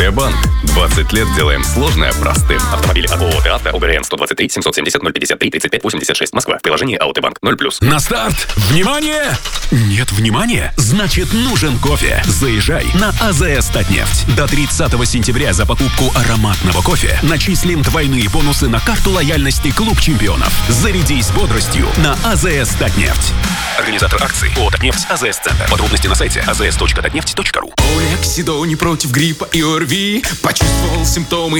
Банк. 20 лет делаем сложное простым. Автомобили от ООО «ТАВТО», ОГРН 123 770 053 35 86, Москва. Приложение АО «Банк» 0+. На старт! Внимание! Нет внимания? Значит, нужен кофе. Заезжай на АЗС «Татнефть». До 30 сентября за покупку ароматного кофе начислим двойные бонусы на карту лояльности «Клуб чемпионов». Зарядись бодростью на АЗС «Татнефть». Организатор акции ООО «Татнефть», АЗС Центр. Подробности на сайте azs.tatnефть.ру. Олексидони против гриппа и ОРВИ. Почувствовал симптомы